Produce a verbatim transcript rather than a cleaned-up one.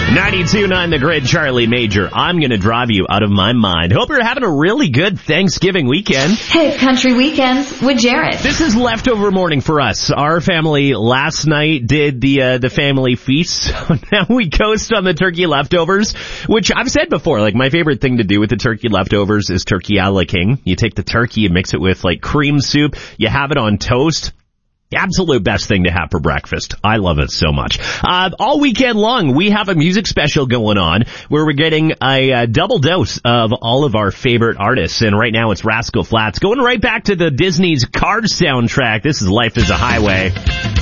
ninety-two point nine The Grid, Charlie Major. I'm going to drive you out of my mind. Hope you're having a really good Thanksgiving weekend. Hey, Country Weekends with Jared. This is leftover morning for us. Our family last night did the uh, the family feast. So now we coast on the turkey leftovers, which I've said before, like my favorite thing to do with the turkey leftovers is turkey a la king. You take the turkey, you mix it with like cream soup, you have it on toast. The absolute best thing to have for breakfast. I love it so much. Uh, all weekend long, we have a music special going on where we're getting a, uh double dose of all of our favorite artists. And right now it's Rascal Flatts going right back to the Disney's Cars soundtrack. This is Life is a Highway.